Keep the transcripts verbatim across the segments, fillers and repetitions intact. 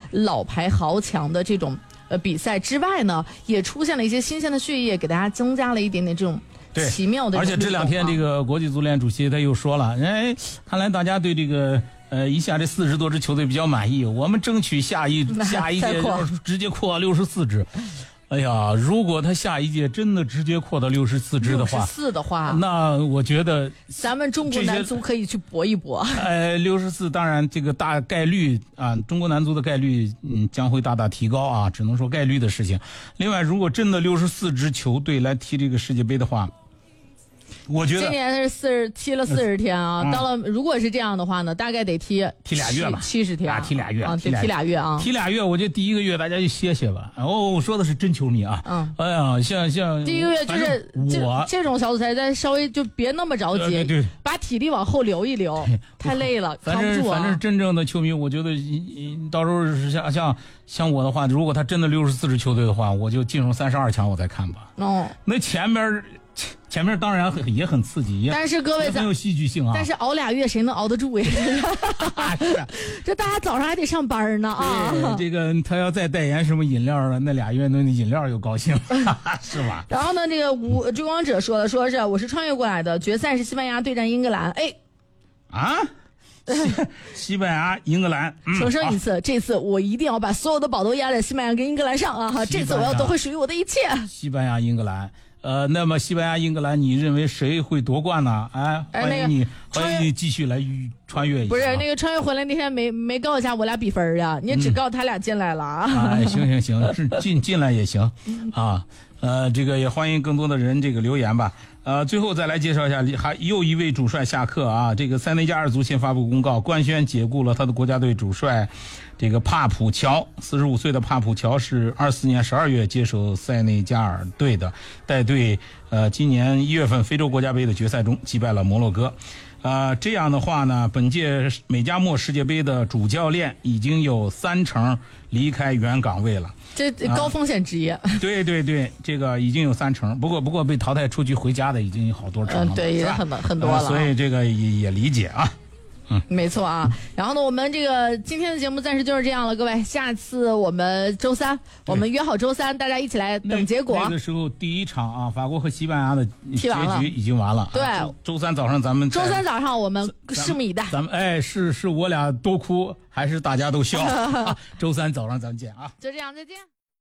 老牌豪强的这种呃比赛之外呢，也出现了一些新鲜的血液，给大家增加了一点点这种奇妙的、啊。 而且这两天这个国际足联主席他又说了，哎，看来大家对这个。呃，一下这四十多支球队比较满意，我们争取下一下一届直接扩到六十四支。哎呀，如果他下一届真的直接扩到六十四支的话， 六十四的话， 那我觉得咱们中国男足可以去搏一搏。 呃，六十四，当然这个大概率啊，中国男足的概率嗯将会大大提高啊，只能说概率的事情。另外，如果真的六十四支球队来踢这个世界杯的话。我觉得今年是四十踢了四十天啊、嗯，到了如果是这样的话呢，大概得踢踢俩月吧， 七十天啊，踢俩月啊，得踢俩月啊， 踢俩月。我觉得第一个月大家就歇歇吧。哦，我说的是真球迷啊，嗯，哎呀，像像第一个月就是我这种小组赛，再稍微就别那么着急， 对对， 把体力往后留一留，太累了， 反正扛不住啊。 反正真正的球迷，我觉得到时候是像像像我的话，如果他真的六十四支球队的话，我就进入三十二强我再看吧。 哦， 那前面。前面当然很也很刺激，也但是各位很有戏剧性啊。 但是熬俩月谁能熬得住呀？是，这大家早上还得上班呢啊。 这个他要再代言什么饮料了，那俩月那饮料又高兴，是吧？ 然后呢，这个无追光者说了，说是我是穿越过来的，决赛是西班牙对战英格兰，哎， 啊。西, 西班牙、英格兰， 重、嗯、申一次、啊，这次我一定要把所有的宝都压在西班牙跟英格兰上啊！这次我要夺回属于我的一切。 西班牙、英格兰，呃，那么西班牙、英格兰，你认为谁会夺冠呢？哎，欢迎你，那个、欢迎你继续来穿越一下。 不是那个穿越回来那天没没告诉一下我俩比分呀？你只告诉他俩进来了啊！ 嗯、哎，行行行，是进进来也行啊。呃，这个也欢迎更多的人这个留言吧。呃，最后再来介绍一下，还又一位主帅下课啊！这个塞内加尔足协发布公告，官宣解雇了他的国家队主帅，这个帕普乔，四十五岁的帕普乔是二四年十二月接手塞内加尔队的，带队呃今年一月份非洲国家杯的决赛中击败了摩洛哥。呃，这样的话呢，本届美加墨世界杯的主教练已经有三成离开原岗位了。 这高风险职业、啊、 对对对，这个已经有三成，不过不过被淘汰出去回家的已经有好多成了、 嗯、对，也很很多了、呃、 所以这个也也理解啊。嗯， 没错啊。然后呢，我们这个今天的节目暂时就是这样了，各位，下次我们周三，我们约好周三，大家一起来等结果。 那, 那个时候第一场啊，法国和西班牙的结局已经完了。 对、 啊周，周三早上咱们周三早上我们拭目以待。 咱们哎，是是我俩多哭，还是大家都笑？啊、周三早上咱们见啊！ 就这样，再见。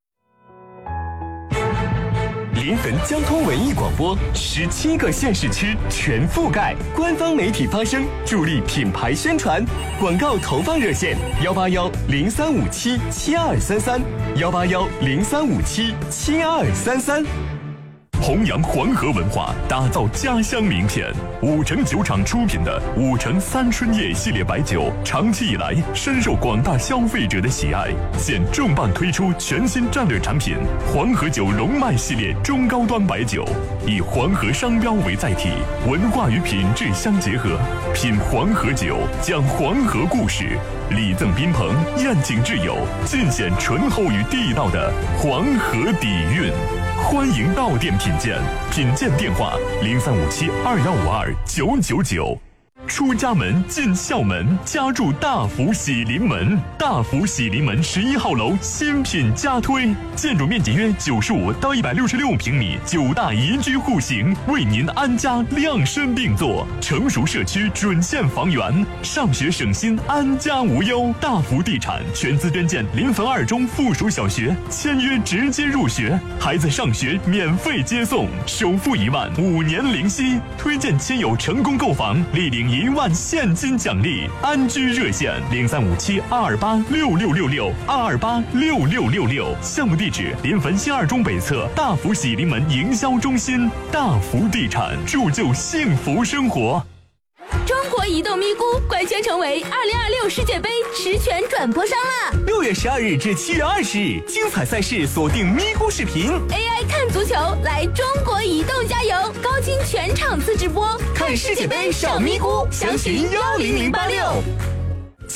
临汾交通文艺广播，十七个县市区全覆盖，官方媒体发声，助力品牌宣传。广告投放热线：幺八幺零三五七七二三三，幺八幺零三五七七二三三。弘扬黄河文化，打造家乡名片。五城酒厂出品的五城三春夜系列白酒，长期以来深受广大消费者的喜爱。现重磅推出全新战略产品黄河酒龙脉系列中高端白酒，以黄河商标为载体，文化与品质相结合。品黄河酒，讲黄河故事，礼赠宾朋，宴请挚友，尽显醇厚与地道的黄河底蕴。欢迎到店品鉴，品鉴电话零三五七二幺五二九九九。出家门进校门，家住大福喜临门。大福喜临门十一号楼新品加推，建筑面积约九十五到一百六十六平米，九大宜居户型，为您安家量身定做。成熟社区准现房源，上学省心，安家无忧。大福地产全资捐建临汾二中附属小学，签约直接入学，孩子上学免费接送，首付一万，五年零息。推荐亲友成功购房，立领一万现金奖励。安居热线零三五七二二八六六六六二二八六六六六。项目地址：临汾新二中北侧大福喜临门营销中心。大福地产，铸就幸福生活。 中国移动咪咕官宣成为二零二六世界杯实权转播商了。 六月十二日至七月二十日，精彩赛事锁定咪咕视频 ，A I 看足球，来中国移动加油！高清全场次直播， 看世界杯上咪咕，详询幺零零八六。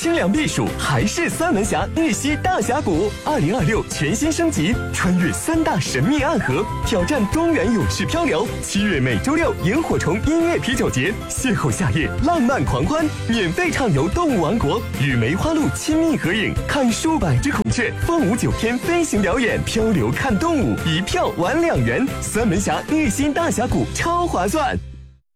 清凉避暑，还是三门峡日西大峡谷。二零二六全新升级，穿越三大神秘暗河，挑战东源勇士漂流。七月每周六，萤火虫音乐啤酒节，邂逅夏夜浪漫狂欢，免费畅游动物王国，与梅花鹿亲密合影，看数百只孔雀，凤舞九天飞行表演，漂流看动物，一票玩两元。三门峡日西大峡谷超划算。